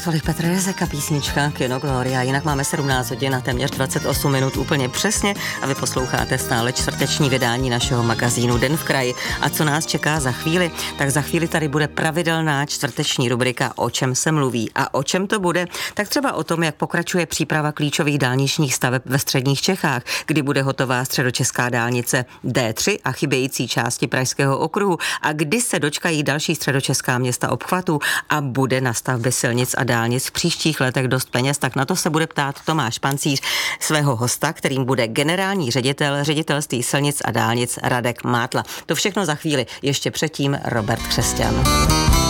Tolik Petr Rezek a písnička Kino Gloria. Jinak máme 17 hodin a téměř 28 minut úplně přesně a vy posloucháte stále čtvrteční vydání našeho magazínu Den v kraji. A co nás čeká za chvíli? Tak za chvíli tady bude pravidelná čtvrteční rubrika O čem se mluví. A o čem to bude? Tak třeba o tom, jak pokračuje příprava klíčových dálničních staveb ve středních Čechách, kdy bude hotová středočeská dálnice D3 a chybějící části Pražského okruhu a kdy se dočkají další středočeská města obchvatu a bude na stavby silnic a dálnic v příštích letech dost peněz, tak na to se bude ptát Tomáš Pancíř svého hosta, kterým bude generální ředitel Ředitelství silnic a dálnic Radek Mátla. To všechno za chvíli, ještě předtím Robert Křesťan.